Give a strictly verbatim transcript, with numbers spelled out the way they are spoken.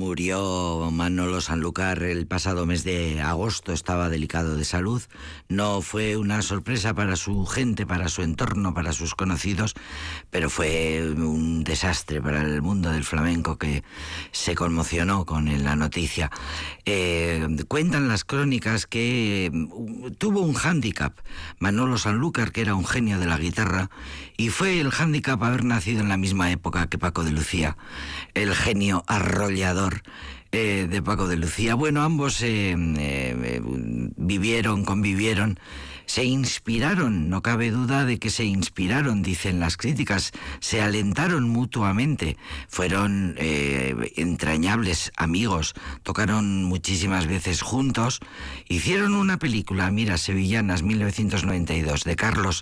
Murió Manolo Sanlúcar el pasado mes de agosto, estaba delicado de salud. No fue una sorpresa para su gente, para su entorno, para sus conocidos, pero fue un desastre para el mundo del flamenco, que se conmocionó con la noticia. Eh, cuentan las crónicas que tuvo un hándicap Manolo Sanlúcar, que era un genio de la guitarra, y fue el hándicap haber nacido en la misma época que Paco de Lucía, el genio arrollador eh, de Paco de Lucía. Bueno, ambos eh, eh, vivieron, convivieron, se inspiraron, no cabe duda de que se inspiraron, dicen las críticas, se alentaron mutuamente, fueron eh, entrañables amigos, tocaron muchísimas veces juntos, hicieron una película, mira, Sevillanas, mil novecientos noventa y dos, de Carlos